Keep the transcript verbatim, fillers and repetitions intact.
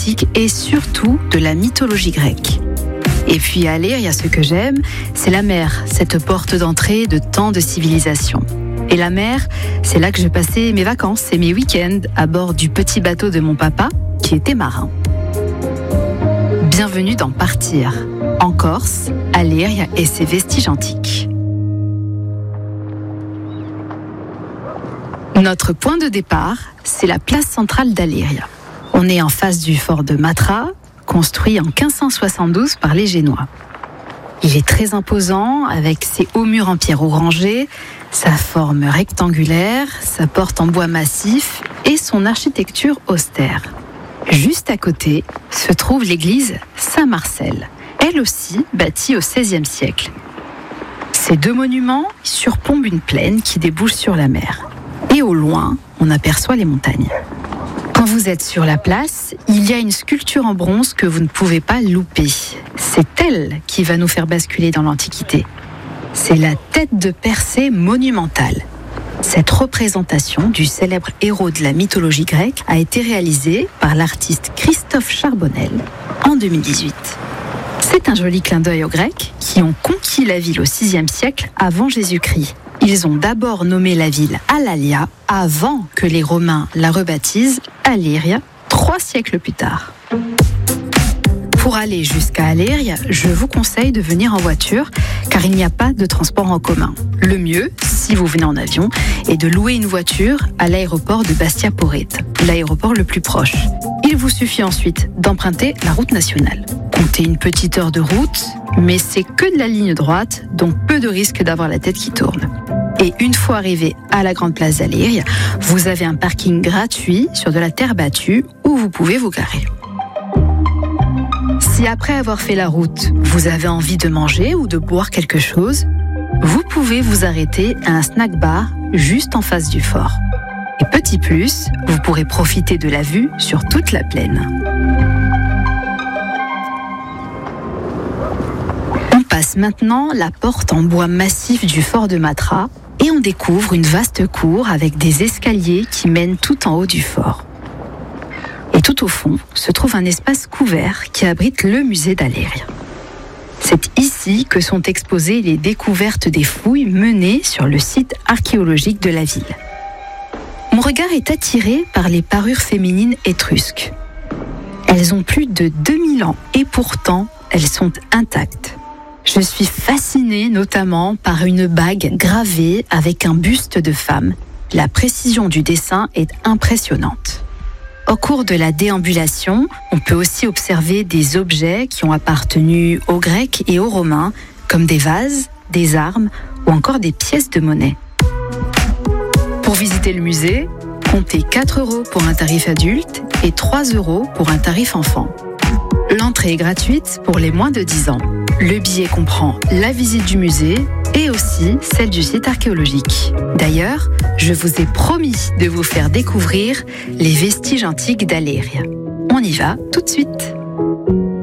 antique et surtout de la mythologie grecque. Et puis à Aléria, ce que j'aime, c'est la mer, cette porte d'entrée de tant de civilisations. Et la mer, c'est là que je passais mes vacances et mes week-ends à bord du petit bateau de mon papa, qui était marin. Bienvenue dans Partir, en Corse, Aléria et ses vestiges antiques. Notre point de départ, c'est la place centrale d'Aléria. On est en face du fort de Matra, construit en quinze cent soixante-douze par les Génois. Il est très imposant, avec ses hauts murs en pierre orangée, sa forme rectangulaire, sa porte en bois massif et son architecture austère. Juste à côté se trouve l'église Saint-Marcel, elle aussi bâtie au seizième siècle. Ces deux monuments surplombent une plaine qui débouche sur la mer. Et au loin, on aperçoit les montagnes. Quand vous êtes sur la place, il y a une sculpture en bronze que vous ne pouvez pas louper. C'est elle qui va nous faire basculer dans l'Antiquité. C'est la tête de Persée monumentale. Cette représentation du célèbre héros de la mythologie grecque a été réalisée par l'artiste Christophe Charbonnel en deux mille dix-huit. C'est un joli clin d'œil aux Grecs qui ont conquis la ville au sixième siècle avant Jésus-Christ. Ils ont d'abord nommé la ville Alalia avant que les Romains la rebaptisent Aléria, trois siècles plus tard. Pour aller jusqu'à Aléria, je vous conseille de venir en voiture car il n'y a pas de transport en commun. Le mieux, si vous venez en avion, est de louer une voiture à l'aéroport de Bastia-Porrette, l'aéroport le plus proche. Il vous suffit ensuite d'emprunter la route nationale. Comptez une petite heure de route, mais c'est que de la ligne droite, donc peu de risque d'avoir la tête qui tourne. Et une fois arrivé à la grande place d'Aléria, vous avez un parking gratuit sur de la terre battue où vous pouvez vous garer. Si après avoir fait la route, vous avez envie de manger ou de boire quelque chose, vous pouvez vous arrêter à un snack bar juste en face du fort. Et petit plus, vous pourrez profiter de la vue sur toute la plaine. On passe maintenant la porte en bois massif du fort de Matra et on découvre une vaste cour avec des escaliers qui mènent tout en haut du fort. Et tout au fond se trouve un espace couvert qui abrite le musée d'Aléria. C'est ici que sont exposées les découvertes des fouilles menées sur le site archéologique de la ville. Mon regard est attiré par les parures féminines étrusques. Elles ont plus de deux mille ans et pourtant elles sont intactes. Je suis fascinée notamment par une bague gravée avec un buste de femme. La précision du dessin est impressionnante. Au cours de la déambulation, on peut aussi observer des objets qui ont appartenu aux Grecs et aux Romains, comme des vases, des armes ou encore des pièces de monnaie. Pour visiter le musée, comptez quatre euros pour un tarif adulte et trois euros pour un tarif enfant. L'entrée est gratuite pour les moins de dix ans. Le billet comprend la visite du musée et aussi celle du site archéologique. D'ailleurs, je vous ai promis de vous faire découvrir les vestiges antiques d'Aléria. On y va tout de suite.